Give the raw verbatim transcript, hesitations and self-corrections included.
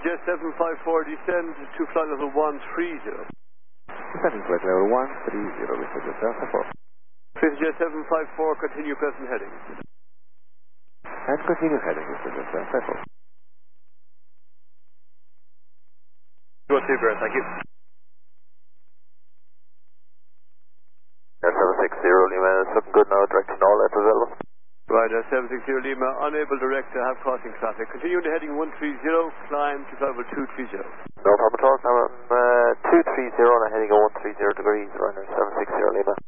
Jet seven five four, descend to flight level one three zero. Descending flight level one three zero, Vista Jet seven five four. Vista Jet seven five four, continue present heading. And continue heading, Vista Jet seven five four. Go to Bear, thank you. Air seven six zero Lima is looking good now, directing all left available. Right, uh, seven six zero Lima, unable direct to have crossing traffic. Continue to heading one three zero, climb to level two three zero. No problem at all, now I'm uh, two three zero and I'm heading at one three zero degrees, runner seven six zero Lima.